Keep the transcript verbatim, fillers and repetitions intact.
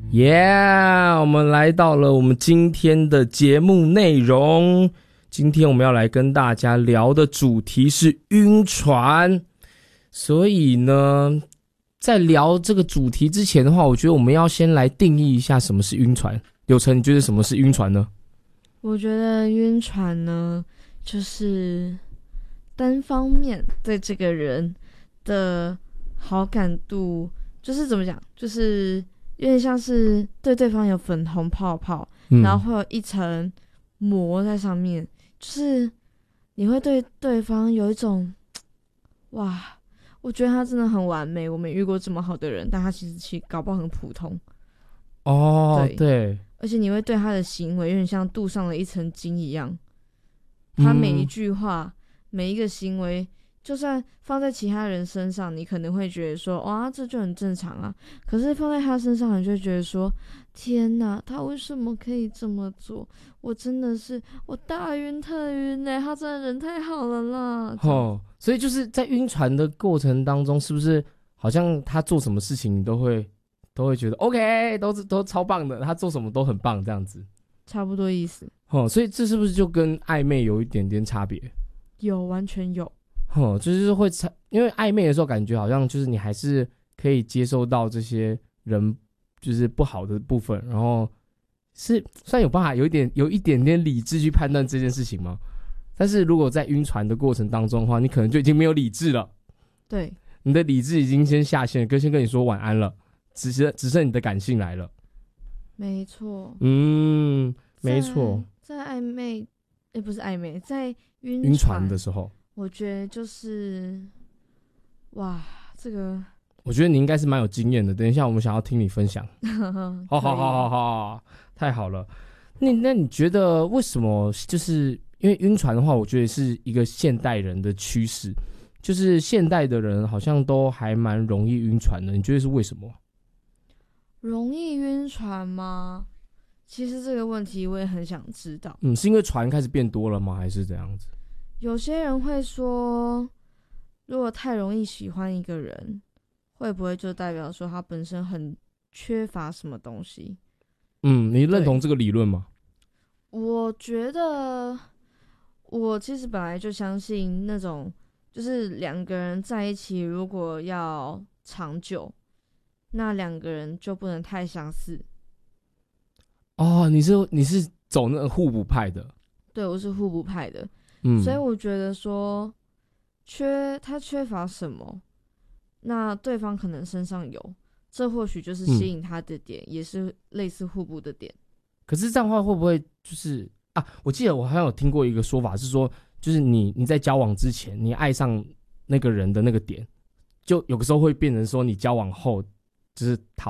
耶、yeah, 我们来到了我们今天的节目内容。今天我们要来跟大家聊的主题是晕船。所以呢，在聊这个主题之前的话，我觉得我们要先来定义一下什么是晕船。柳橙，你觉得什么是晕船呢？ 我觉得晕船呢，就是单方面对这个人的好感度，就是怎么讲，就是有点像是对对方有粉红泡泡、嗯、然后会有一层膜在上面，就是你会对对方有一种哇，我觉得他真的很完美，我没遇过这么好的人，但他其实其实搞不好很普通哦。对， 对，而且你会对他的行为有点像镀上了一层金一样，他每一句话、嗯、每一个行为，就算放在其他人身上你可能会觉得说哇这就很正常啊，可是放在他身上你就会觉得说天哪，他为什么可以这么做，我真的是我大晕特晕耶，他真的人太好了啦。 哦，所以就是在晕船的过程当中，是不是好像他做什么事情你都会都会觉得 OK 都都超棒的，他做什么都很棒这样子， 差不多意思。 哦，所以这是不是就跟暧昧有一点点差别？ 有，完全有。 哦，就是会因为暧昧的时候感觉好像就是你还是可以接受到这些人就是不好的部分，然后是算有办法有一点有一点点理智去判断这件事情吗？但是如果在晕船的过程当中的话，你可能就已经没有理智了。对，你的理智已经先下线，跟先跟你说晚安了，只是只剩你的感性来了。 没错。 嗯，没错。 在暧昧，也不是暧昧，在晕晕船的时候， 我觉得就是哇，这个我觉得你应该是蛮有经验的。等一下我们想要听你分享。好好好好好，太好了。那那你觉得为什么就是因为晕船的话，我觉得是一个现代人的趋势，就是现代的人好像都还蛮容易晕船的，你觉得是为什么？ 容易晕船吗？其实这个问题我也很想知道。 嗯，是因为船开始变多了吗？还是怎样子？ 有些人会说，如果太容易喜欢一个人，会不会就代表说他本身很缺乏什么东西？ 嗯，你认同这个理论吗？ 我觉得，我其实本来就相信那种，就是两个人在一起，如果要长久，那两个人就不能太相似。 哦，你是你是走那个互补派的？ 对，我是互补派的。 嗯， 所以我觉得说，缺他缺乏什么，那对方可能身上有，这或许就是吸引他的点，嗯、也是类似互补的点。 可是这样的话会不会就是啊？我记得我好像有听过一个说法是说，就是你你在交往之前，你爱上那个人的那个点，就有的时候会变成说你交往后就是讨